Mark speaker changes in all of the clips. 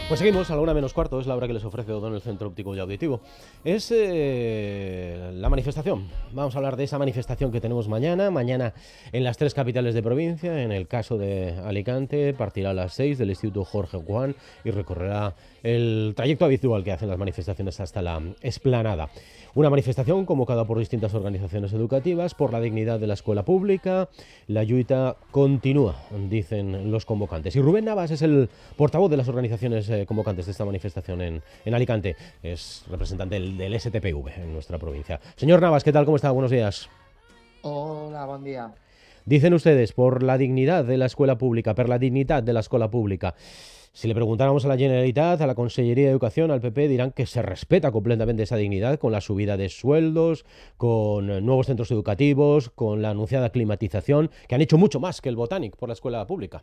Speaker 1: Pues seguimos, a la 1 menos cuarto, es la hora que les ofrece Odón el Centro Óptico y Auditivo. Es la manifestación. Vamos a hablar de esa manifestación que tenemos mañana. Mañana en las 3 capitales de provincia. En el caso de Alicante, partirá a las 6 del Instituto Jorge Juan y recorrerá el trayecto habitual que hacen las manifestaciones hasta la Explanada. Una manifestación convocada por distintas organizaciones educativas por la dignidad de la escuela pública. La lluita continúa, dicen los convocantes. Y Rubén Navas es el portavoz de las organizaciones convocantes de esta manifestación en Alicante. Es representante del STPV en nuestra provincia. Señor Navas, ¿qué tal? ¿Cómo está? Buenos días.
Speaker 2: Hola, buen día.
Speaker 1: Dicen ustedes, por la dignidad de la escuela pública, per la dignidad de la escuela pública. Si le preguntáramos a la Generalitat, a la Consellería de Educación, al PP, dirán que se respeta completamente esa dignidad con la subida de sueldos, con nuevos centros educativos, con la anunciada climatización, que han hecho mucho más que el Botànic por la escuela pública.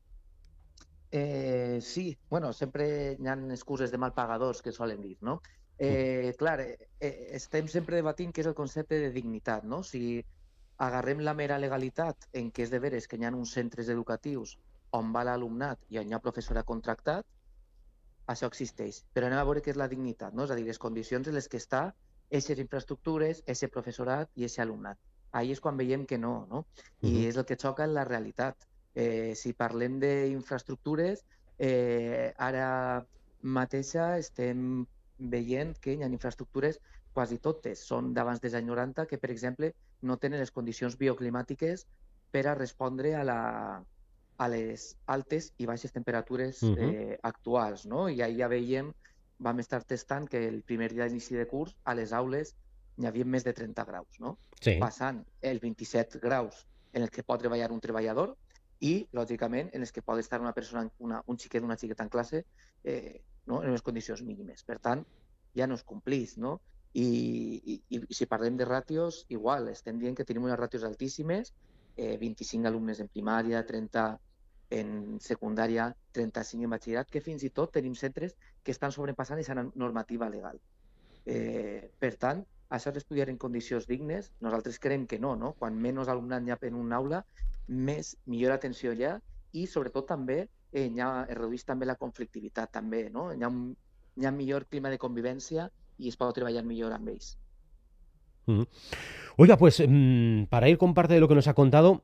Speaker 2: Sí, bueno, sempre hi ha excuses de mal pagadors que solen dir, no?
Speaker 1: Uh
Speaker 2: Clar, estem sempre debatint què és el concepte de dignitat, no? Si agarrem la mera legalitat en què és de veres que hi ha uns centres educatius on va l'alumnat i on hi ha professorat contractat, això existeix. Però anem a veure què és la dignitat, no? És a dir, les condicions en les que està aquestes infraestructures, aquest professorat i aquest alumnat. Ahí és quan veiem que no, no? I
Speaker 1: -huh.
Speaker 2: és el que xoca en la realitat. Si parlem d'infraestructures, ara mateixa estem veient que hi ha infraestructures quasi totes són d'abans dels anys 90 que, per exemple, no tenen les condicions bioclimàtiques per a respondre a les altes i baixes temperatures actuals, no? I ahir ja veiem, vam estar testant que el primer dia d'inici de curs a les aules n'hi havia més de 30 graus, no?
Speaker 1: Sí.
Speaker 2: Passant els 27 graus en els que pot treballar un treballador i, lògicament, en els que pot estar una persona, un xiquet o una xiqueta en classe no? En unes condicions mínimes. Per tant, ja no es complís, no? I si parlem de ràtios, igual, estem dient que tenim unes ràtios altíssimes, 25 alumnes en primària, 30 en secundària, 35 en batxillerat, que fins i tot tenim centres que estan sobrepassant aquesta normativa legal. Per tant, això d'estudiar en condicions dignes, nosaltres creiem que no, no? Quan menys alumnat hi ha en una aula, millor atenció hi ha i sobretot també es redueix també la conflictivitat, també, no? Hi ha millor clima de convivència y es para trabajar mejor amb ells.
Speaker 1: Oiga, pues para ir con parte de lo que nos ha contado,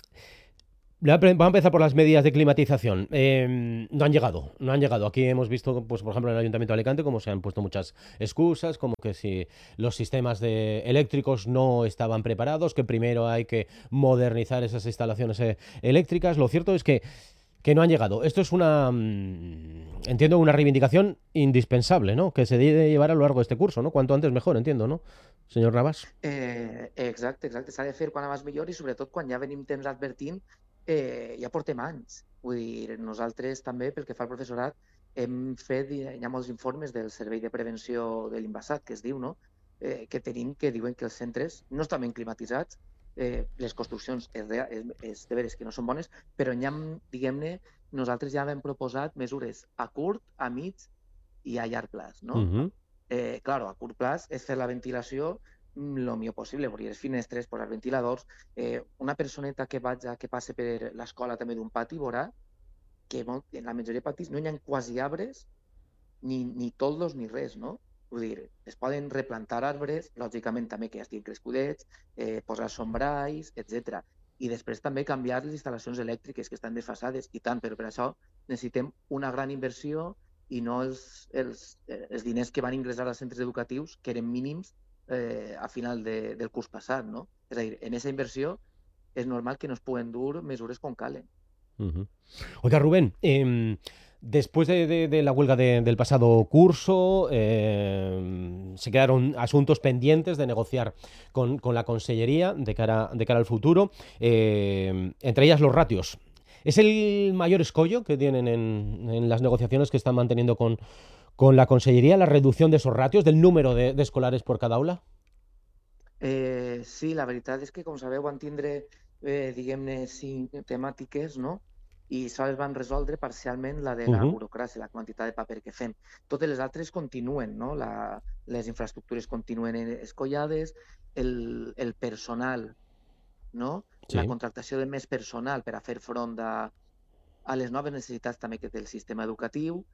Speaker 1: vamos a empezar por las medidas de climatización. No han llegado, no han llegado. Aquí hemos visto, pues, por ejemplo, en el Ayuntamiento de Alicante, como se han puesto muchas excusas, como que si los sistemas eléctricos no estaban preparados, que primero hay que modernizar esas instalaciones eléctricas. Lo cierto es que no han llegado. Esto es entiendo, una reivindicación indispensable, ¿no? Que se debe llevar a lo largo de este curso, ¿no? Cuanto antes mejor, entiendo, ¿no? Señor Navas.
Speaker 2: Exacte. S'ha de fer quan abans millor i sobretot quan ja venim temps advertint, ja portem anys. Vull dir, nosaltres també, pel que fa al professorat, hem fet, hi ha molts informes del Servei de Prevenció de l'Invasat, que es diu, no? Que tenim, que diuen que els centres no estan ben climatitzats, les construccions és de veres que no són bones, però hi ha, diguem-ne, nosaltres ja hem proposat mesures a curt, a mig i a llarg plaç, no? Claro, a curt plaç és fer la ventilació el millor possible, obrir les finestres, posar ventiladors. Una personeta que passe per l'escola també d'un pati veurà que en la majoria de patis no hi ha quasi arbres, ni toldos ni res, no? Vull dir, es poden replantar arbres, lògicament també que ja estiguin crescudets, posar sombralls, etc. I després també canviar les instal·lacions elèctriques que estan desfasades i tant, però per això necessitem una gran inversió i no els diners que van ingressar als centres educatius, que eren mínims a final del curs passat, no? És a dir, en aquesta inversió és normal que no es puguen dur mesures com calen.
Speaker 1: Oiga, Rubén, después de la huelga del pasado curso, se quedaron asuntos pendientes de negociar con la Consellería de cara al futuro, entre ellas los ratios. ¿Es el mayor escollo que tienen en las negociaciones que están manteniendo con la Consellería, la reducción de esos ratios, del número de escolares por cada aula?
Speaker 2: Sí, la veritat és que, com sabeu, van tindre, diguem-ne, 5 temàtiques, no? I sols van resoldre parcialment la de la burocràcia, la quantitat de paper que fem. Totes les altres continuen, no? Les infraestructures continuen escollades, el personal, no?
Speaker 1: Sí.
Speaker 2: La contractació de més personal per a fer front a les noves necessitats també que té el sistema educatiu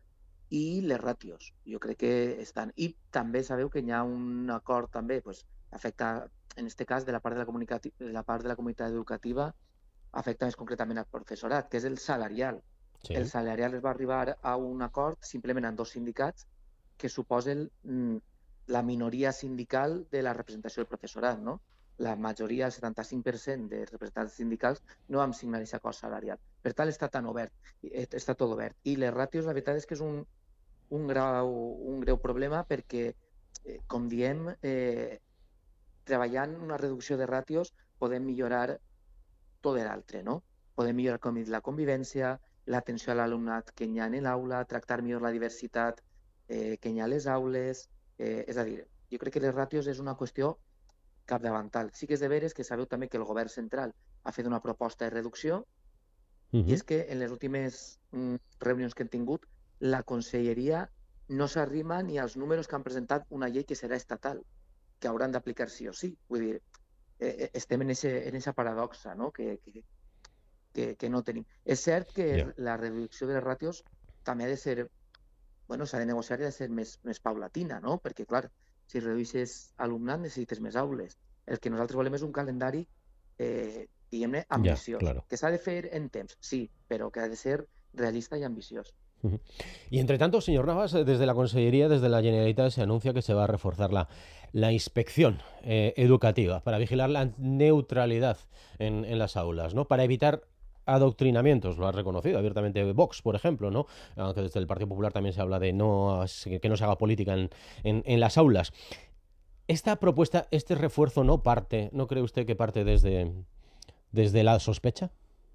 Speaker 2: i les ràtios. Jo crec que estan. I també sabeu que hi ha un acord també, pues, afecta, en aquest cas, de la part de la part de la comunitat educativa, afecta més concretament al professorat, que és el salarial. El
Speaker 1: Sí.
Speaker 2: salarial es va arribar a un acord simplement amb dos sindicats que suposen la minoria sindical de la representació del professorat, no? La majoria, el 75% de representants sindicals, no vam signar aquest acord salarial. Per tant, està tan obert, està tot obert. I les ràtios, la veritat és que és un greu problema perquè, com diem, treballant una reducció de ràtios podem millorar tot l'altre, no? Podem millorar, com he dit, la convivència, l'atenció a l'alumnat que hi ha en l'aula, tractar millor la diversitat que hi ha a les aules. És a dir, jo crec que les ràtios és una qüestió capdavantal. Sí que és de veres que sabeu també que el govern central ha fet una proposta de reducció i és que en les últimes reunions que hem tingut la conselleria no s'arrima ni als números que han presentat una llei que serà estatal, que hauran d'aplicar sí o sí. Vull dir, estem en aquesta paradoxa, no? Que no tenim. És cert que
Speaker 1: Ya.
Speaker 2: la reducció de les ràtios també ha de ser, bueno, s'ha de negociar i ha de ser més paulatina, no? Perquè, clar, si redueixes alumnat necessites més aules. El que nosaltres volem és un calendari, diguem-ne,
Speaker 1: Ya,
Speaker 2: ambiciós,
Speaker 1: claro.
Speaker 2: que s'ha de fer en temps, sí, però que ha de ser realista i ambiciós.
Speaker 1: Ujú. Y entre tanto, señor Navas, desde la Consellería, desde la Generalitat, se anuncia que se va a reforzar la inspección educativa para vigilar la neutralidad en las aulas, ¿no? Para evitar adoctrinamientos, lo ha reconocido abiertamente Vox, por ejemplo, ¿no? Aunque desde el Partido Popular también se habla de que no se haga política en las aulas. Esta propuesta, este refuerzo no parte, ¿no cree usted que parte desde la sospecha?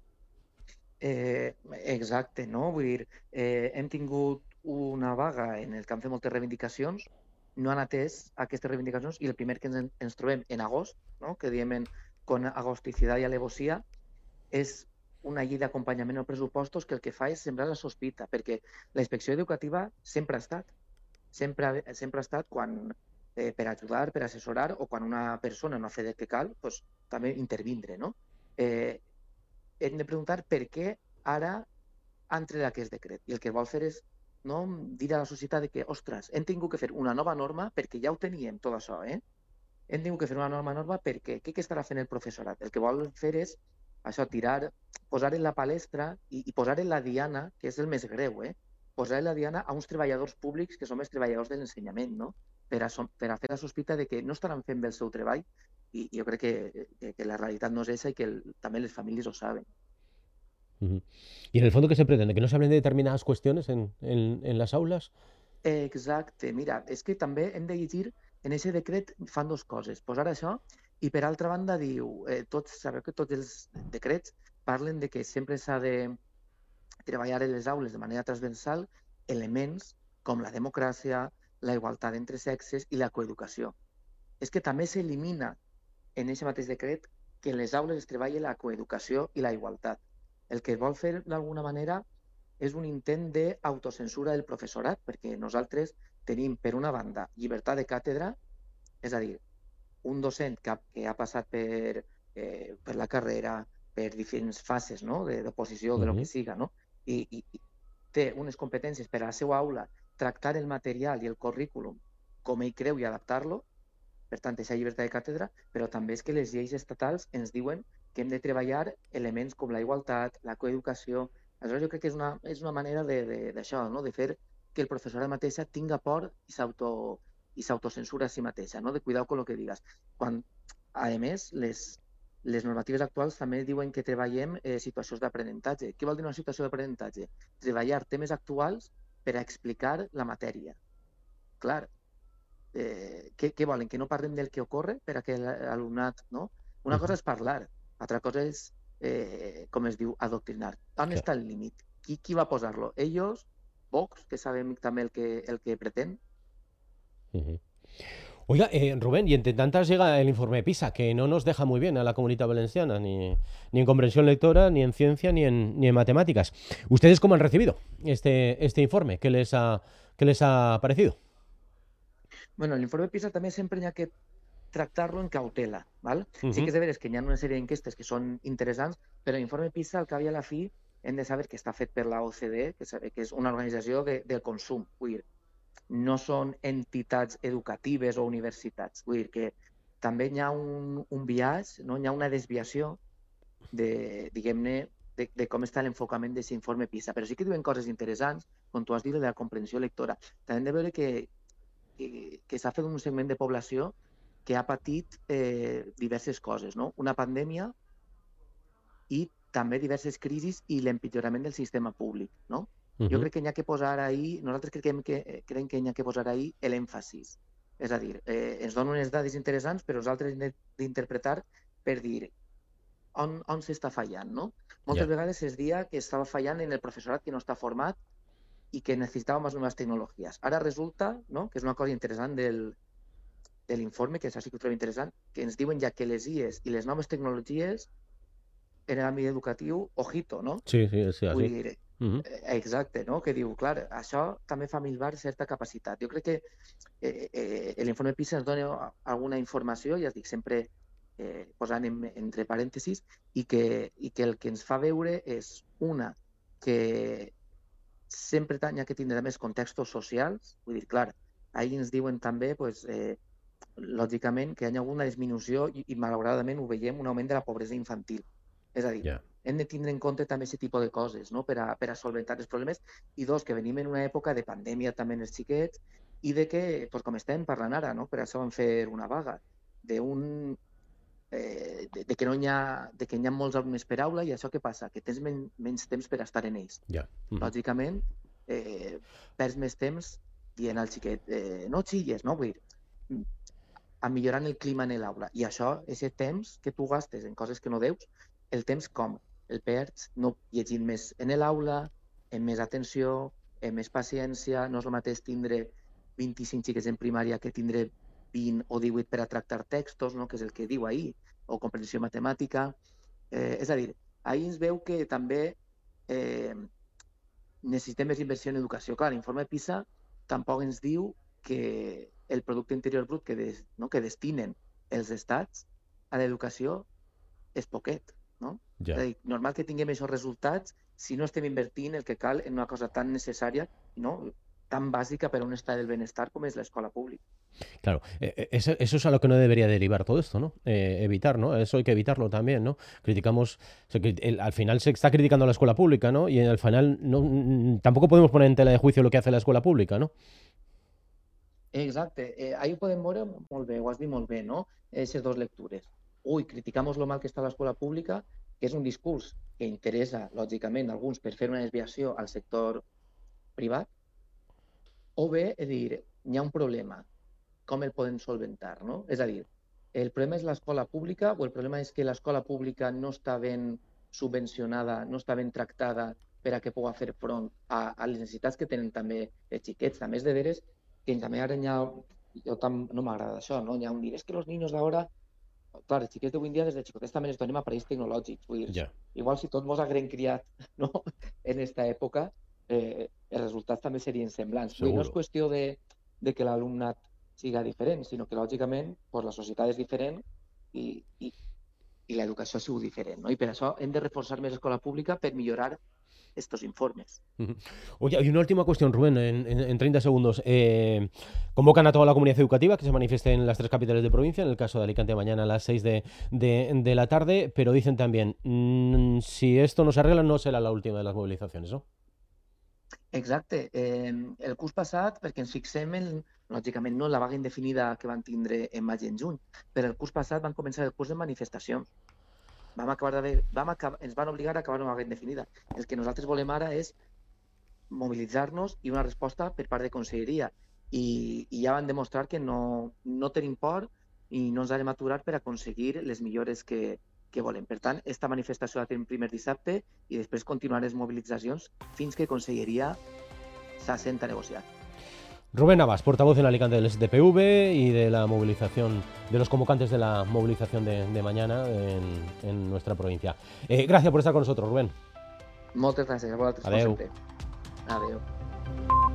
Speaker 2: Exacte, no? Vull dir, hem tingut una vaga en el que han fet moltes reivindicacions, no han atès aquestes reivindicacions i el primer que ens trobem en agost, no? Que diem con agosticidad y alevosía, és una llei d'acompanyament als pressupostos que el que fa és sembrar la sospita, perquè la inspecció educativa sempre ha estat. Sempre ha estat quan, per ajudar, per assessorar, o quan una persona no ha fet el que cal, doncs, també intervindre, no? Hem de preguntar per què ara han tret aquest decret. I el que vol fer és, no, dir a la societat que, ostres, hem tingut que fer una nova norma perquè ja ho teníem, tot això, hem tingut que fer una norma perquè què estarà fent el professorat? El que vol fer és això, posar en la palestra i posar en la diana, que és el més greu, posar en la diana a uns treballadors públics que són els treballadors de l'ensenyament, no? Per a fer la sospita de que no estaran fent bé el seu treball i jo crec que la realitat no és aquesta i que també les famílies ho saben.
Speaker 1: Ujú. Y en el fondo, ¿qué se pretende? ¿Que no se hablen de determinadas cuestiones en las aulas?
Speaker 2: Exacte, mira, és que també hem de llegir, en aquest decret fan dues coses, posar això i per altra banda diu, sabeu que tots els decrets parlen de que sempre s'ha de treballar en les aules de manera transversal elements com la democràcia, la igualtat entre sexes i la coeducació. És que també s'elimina en aquest mateix decret que en les aules es treballi la coeducació i la igualtat. El que es vol fer d'alguna manera és un intent d'autocensura del professorat, perquè nosaltres tenim, per una banda, llibertat de càtedra, és a dir, un docent que ha passat per la carrera, per diferents fases, no? D'oposició, de lo que
Speaker 1: Ujú.
Speaker 2: siga, no? I té unes competències per a la seva aula, tractar el material i el currículum com ell creu i adaptar-lo, per tant, aquesta llibertat de càtedra, però també és que les lleis estatals ens diuen que hem de treballar elements com la igualtat, la coeducació. Aleshores, jo crec que és una manera d'això, no? De fer que el professorat mateixa tinga por i s'autocensura a si mateixa, no? De cuidar amb el que digues. Quan, a més, les normatives actuals també diuen que treballem situacions d'aprenentatge. Què vol dir una situació d'aprenentatge? Treballar temes actuals per a explicar la matèria. Clar, què volen? Que no parlem del que ocorre per a que l'alumnat, no? Una cosa
Speaker 1: Ujú.
Speaker 2: és parlar, altra cosa és, com es diu, adoctrinar. On
Speaker 1: Claro.
Speaker 2: està el límit? Qui va posar-lo? Ells? Vox, que sabem també el que pretén?
Speaker 1: Ujú. Oiga, Rubén, y entre tantas llega el informe PISA, que no nos deja muy bien a la comunidad valenciana, ni en comprensión lectora, ni en ciencia, ni en matemáticas. ¿Ustedes cómo han recibido este informe? ¿Qué les ha parecido?
Speaker 2: Bueno, l'informe PISA també sempre hi ha que tractar-lo en cautela. ¿Val? Sí que
Speaker 1: Ujú.
Speaker 2: és de veres que hi ha una sèrie d'enquestes que són interessants, però l'informe PISA, al cap i a la fi, hem de saber que està fet per la OCDE, que és una organització del consum. Vull dir, no són entitats educatives o universitats. Vull dir que també hi ha un biaix, no? Hi ha una desviació diguem-ne, de com està l'enfocament d'aquest informe PISA. Però sí que diuen coses interessants, com tu has dit, de la comprensió lectora. També hem de veure que s'ha fet un segment de població que ha patit diverses coses, no? Una pandèmia i també diverses crisis i l'empitjorament del sistema públic, no? Jo crec que n'hi ha que posar ahí, nosaltres creiem que n'hi ha que posar ahí l'èmfasis. És a dir, ens donen unes dades interessants, però nosaltres hem d'interpretar per dir on s'està fallant, no? Moltes vegades es dia que estava fallant en el professorat que no està format i que necessitava més noves tecnologies. Ara resulta, no?, que és una cosa interessant de l'informe, que això sí que ho trobo interessant, que ens diuen ja que les IES i les noves tecnologies en l'àmbit educatiu, ojito, no?
Speaker 1: Sí, sí,
Speaker 2: Vull
Speaker 1: así.
Speaker 2: dir, exacte, no? Que diu, clar, això també fa minvar certa capacitat. Jo crec que l'informe PISA ens dona alguna informació, ja dic, sempre posant entre parèntesis, i que el que ens fa veure és, una, que sempre hi ha que tindre més contextos socials. Vull dir, clar, ahir ens diuen també, lògicament, que hi ha hagut una disminució i malauradament ho veiem, un augment de la pobresa infantil. És a dir, hem de tindre en compte també aquest tipus de coses, no?, per a solventar els problemes. I dos, que venim en una època de pandèmia també en els xiquets i de que, com estem parlant ara, no?, per això vam fer una vaga, de que hi ha molts alumnes per aula, i això què passa? Que tens menys temps per estar en ells. Lògicament, perds més temps dient al xiquet, no xilles, no? Vull dir, millorant el clima en l'aula. I això, aquest temps que tu gastes en coses que no deus, el temps com? El perds no llegint més en l'aula, amb més atenció, amb més paciència. No és el mateix tindre 25 xiquets en primària que tindre 20 o 18 per a tractar textos, no?, que és el que diu ahir, o comprensió matemàtica. És a dir, ahir es veu que també necessitem més inversió en educació. Clar, l'informe PISA tampoc ens diu que el producte interior brut que destinen els estats a l'educació és poquet, no? És a dir, normal que tinguem aquests resultats si no estem invertint el que cal en una cosa tan necessària, no?, tan bàsica per a un estat del benestar com és l'escola pública.
Speaker 1: Claro, eso es a lo que no debería derivar todo esto, ¿no? Evitar, ¿no? Eso hay que evitarlo también, ¿no? Criticamos, al final se está criticando a la escuela pública, ¿no? Y al final tampoco podemos poner en tela de juicio lo que hace la escuela pública, ¿no?
Speaker 2: Exacte. Ahí ho podem veure molt bé, ho has dit molt bé, no? Aquestes dues lectures. Criticamos lo mal que està l'escola pública, que és un discurs que interessa, lògicament, a alguns per fer una desviació al sector privat, o bé, és dir, hi ha un problema, com el podem solventar, no? És a dir, el problema és l'escola pública o el problema és que l'escola pública no està ben subvencionada, no està ben tractada per a que pugui fer front a les necessitats que tenen també els xiquets. També és de veres que també ara no m'agrada això, no? Hi ha un dir, és que els niños d'ara, clar, els xiquets d'avui en dia des de xicotets també els donem aparells tecnològics. Vull dir, igual si tots mos hagueren criat, no?, en aquesta època, els resultats també serien semblants. No és qüestió de que l'alumnat siga diferent, sinó que, lògicament, la societat és diferent i l'educació ha sigut diferent, no? I per això hem de reforçar més l'escola pública per millorar estos informes.
Speaker 1: Oye, hay una última cuestión, Rubén, en 30 segundos. Convocan a toda la comunidad educativa que se manifieste en las 3 capitales de provincia, en el caso de Alicante mañana a las 6 de la tarde, pero dicen también, si esto no se arregla, no será la última de las movilizaciones, ¿no?
Speaker 2: Exacte. El curs passat, perquè ens fixem lògicament, no la vaga indefinida que van tindre en maig i en juny, però el curs passat van començar el curs de manifestacions. Ens van obligar a acabar una vaga indefinida. El que nosaltres volem ara és mobilitzar-nos i una resposta per part de Conselleria. I ja van demostrar que no tenim por i no ens hem aturar per aconseguir les millores que volem. Per tant, esta manifestació la tenim primer dissabte i després continuar les mobilitzacions fins que Conselleria s'assenta a negociar.
Speaker 1: Rubén Navas, portavoz en Alicante del STPV y de la movilización, de los convocantes de la movilización de mañana en nuestra provincia. Gracias por estar con nosotros, Rubén.
Speaker 2: Moltes gràcies a vosaltres.
Speaker 1: Adeu.
Speaker 2: Adeu.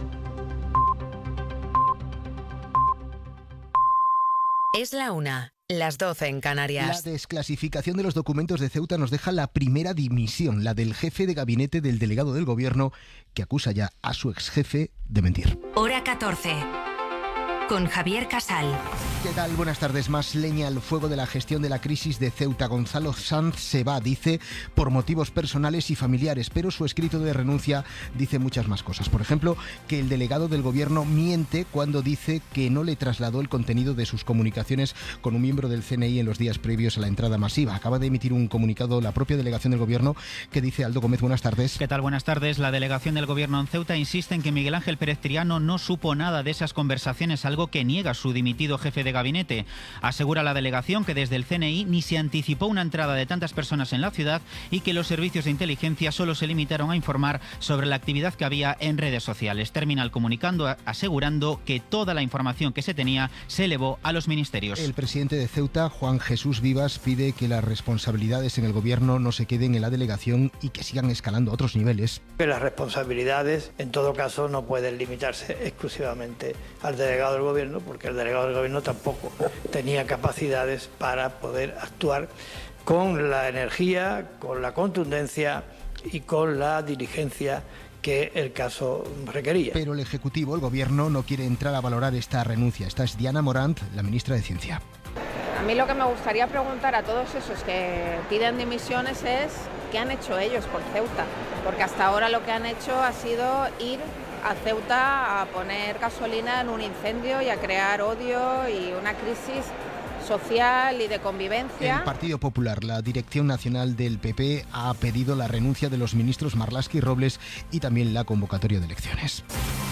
Speaker 3: Es la 1, las 12 en Canarias.
Speaker 4: La desclasificación de los documentos de Ceuta nos deja la primera dimisión, la del jefe de gabinete del delegado del gobierno, que acusa ya a su exjefe de mentir.
Speaker 3: Hora 14. Con Javier Casal.
Speaker 4: ¿Qué tal? Buenas tardes. Más leña al fuego de la gestión de la crisis de Ceuta. Gonzalo Sanz se va, dice, por motivos personales y familiares, pero su escrito de renuncia dice muchas más cosas. Por ejemplo, que el delegado del gobierno miente cuando dice que no le trasladó el contenido de sus comunicaciones con un miembro del CNI en los días previos a la entrada masiva. Acaba de emitir un comunicado la propia delegación del gobierno que dice Aldo Gómez. Buenas tardes.
Speaker 5: ¿Qué tal? Buenas tardes. La delegación del gobierno en Ceuta insiste en que Miguel Ángel Pérez Triano no supo nada de esas conversaciones, algo que niega su dimitido jefe de gabinete. Asegura la delegación que desde el CNI ni se anticipó una entrada de tantas personas en la ciudad y que los servicios de inteligencia solo se limitaron a informar sobre la actividad que había en redes sociales. Termina el comunicando asegurando que toda la información que se tenía se elevó a los ministerios.
Speaker 4: El presidente de Ceuta, Juan Jesús Vivas, pide que las responsabilidades en el gobierno no se queden en la delegación y que sigan escalando a otros niveles.
Speaker 6: Que las responsabilidades, en todo caso, no pueden limitarse exclusivamente al delegado del gobierno, porque el delegado del gobierno tampoco tenía capacidades para poder actuar con la energía, con la contundencia y con la diligencia que el caso requería.
Speaker 4: Pero el Ejecutivo, el Gobierno, no quiere entrar a valorar esta renuncia. Esta es Diana Morant, la ministra de Ciencia.
Speaker 7: A mí lo que me gustaría preguntar a todos esos que piden dimisiones es ¿qué han hecho ellos por Ceuta? Porque hasta ahora lo que han hecho ha sido ir a Ceuta a poner gasolina en un incendio y a crear odio y una crisis social y de convivencia.
Speaker 4: El Partido Popular, la dirección nacional del PP, ha pedido la renuncia de los ministros Marlaska y Robles y también la convocatoria de elecciones.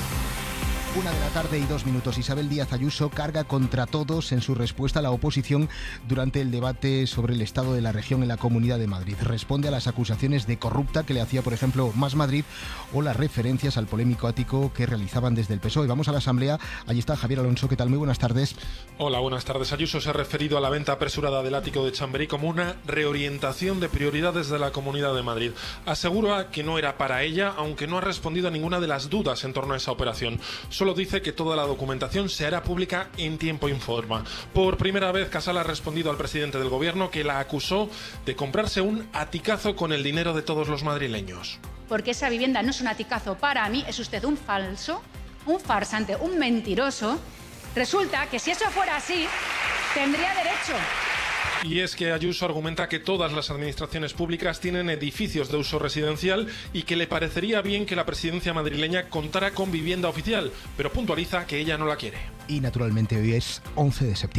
Speaker 4: 1:02 p.m. Isabel Díaz Ayuso carga contra todos en su respuesta a la oposición durante el debate sobre el estado de la región en la Comunidad de Madrid. Responde a las acusaciones de corrupta que le hacía, por ejemplo, Más Madrid o las referencias al polémico ático que realizaban desde el PSOE. Vamos a la Asamblea. Allí está Javier Alonso. ¿Qué tal? Muy buenas tardes.
Speaker 8: Hola, buenas tardes. Ayuso se ha referido a la venta apresurada del ático de Chamberí como una reorientación de prioridades de la Comunidad de Madrid. Asegura que no era para ella, aunque no ha respondido a ninguna de las dudas en torno a esa operación. Solo dice que toda la documentación se hará pública en tiempo y forma. Por primera vez, Casal ha respondido al presidente del gobierno, que la acusó de comprarse un aticazo con el dinero de todos los madrileños.
Speaker 9: Porque esa vivienda no es un aticazo para mí, es usted un falso, un farsante, un mentiroso. Resulta que si eso fuera así, tendría derecho.
Speaker 8: Y es que Ayuso argumenta que todas las administraciones públicas tienen edificios de uso residencial y que le parecería bien que la presidencia madrileña contara con vivienda oficial, pero puntualiza que ella no la quiere.
Speaker 4: Y naturalmente hoy es 11 de septiembre.